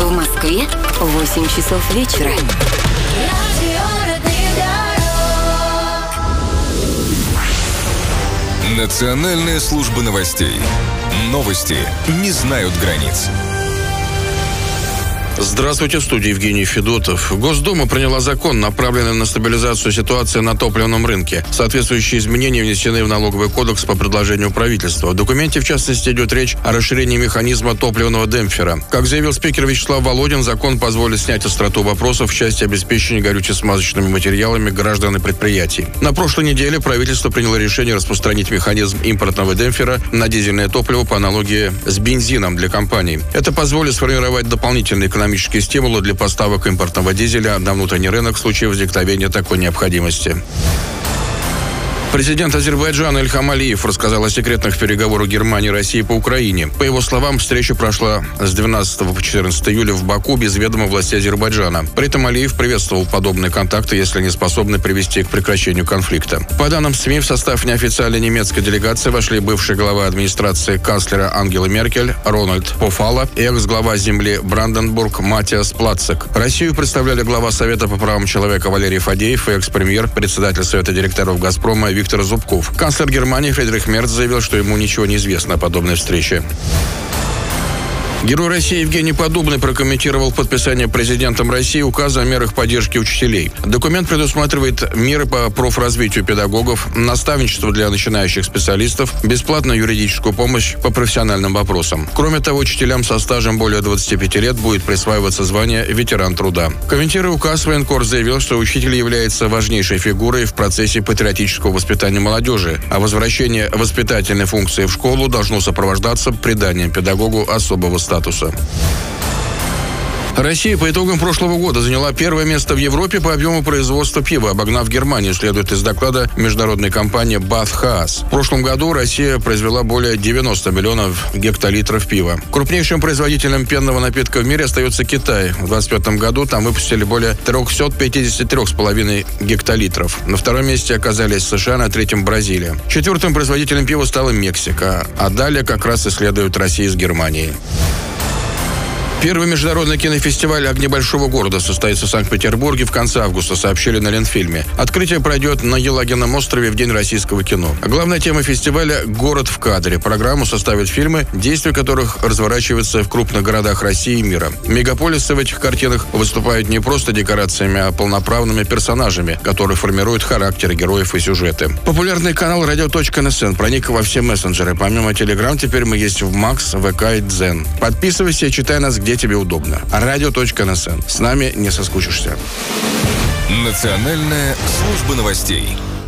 В Москве 8 часов вечера. Национальная служба новостей. Новости не знают границ. Здравствуйте, в студии Евгений Федотов. Госдума приняла закон, направленный на стабилизацию ситуации на топливном рынке. Соответствующие изменения внесены в налоговый кодекс по предложению правительства. В документе, в частности, идет речь о расширении механизма топливного демпфера. Как заявил спикер Вячеслав Володин, закон позволит снять остроту вопросов в части обеспечения горюче-смазочными материалами граждан и предприятий. На прошлой неделе правительство приняло решение распространить механизм импортного демпфера на дизельное топливо по аналогии с бензином для компаний. Это позволит сформировать дополнительные экономические стимулы для поставок импортного дизеля на внутренний рынок в случае возникновения такой необходимости. Президент Азербайджана Ильхам Алиев рассказал о секретных переговорах Германии и России по Украине. По его словам, встреча прошла с 12 по 14 июля в Баку без ведома властей Азербайджана. При этом Алиев приветствовал подобные контакты, если они способны привести к прекращению конфликта. По данным СМИ, в состав неофициальной немецкой делегации вошли бывший глава администрации канцлера Ангелы Меркель Рональд Пофалла и экс-глава земли Бранденбург Матиас Плацек. Россию представляли глава Совета по правам человека Валерий Фадеев и экс-премьер, председатель Совета директоров «Газпрома» Виктор Зубков. Канцлер Германии Фридрих Мерц заявил, что ему ничего не известно о подобной встрече. Герой России Евгений Поддубный прокомментировал подписание президентом России указа о мерах поддержки учителей. Документ предусматривает меры по профразвитию педагогов, наставничество для начинающих специалистов, бесплатную юридическую помощь по профессиональным вопросам. Кроме того, учителям со стажем более 25 лет будет присваиваться звание ветеран труда. Комментируя указ, военкор заявил, что учитель является важнейшей фигурой в процессе патриотического воспитания молодежи, а возвращение воспитательной функции в школу должно сопровождаться приданием педагогу особого статуса. Россия по итогам прошлого года заняла первое место в Европе по объему производства пива, обогнав Германию, следует из доклада международной компании Bath Haas. В прошлом году Россия произвела более 90 миллионов гектолитров пива. Крупнейшим производителем пенного напитка в мире остается Китай. В 2025 году там выпустили более 353,5 гектолитров. На втором месте оказались США, на третьем Бразилия. Четвертым производителем пива стала Мексика, а далее как раз и следует Россия с Германией. Первый международный кинофестиваль «Огни большого города» состоится в Санкт-Петербурге в конце августа, сообщили на Ленфильме. Открытие пройдет на Елагином острове в День российского кино. Главная тема фестиваля – «Город в кадре». Программу составят фильмы, действия которых разворачиваются в крупных городах России и мира. Мегаполисы в этих картинах выступают не просто декорациями, а полноправными персонажами, которые формируют характер героев и сюжеты. Популярный канал «Радио.НСН» проник во все мессенджеры. Помимо Telegram, теперь мы есть в Макс, ВК и Дзен. Подписывайся и читай нас, где тебе удобно. Радио.НСН. С нами не соскучишься. Национальная служба новостей.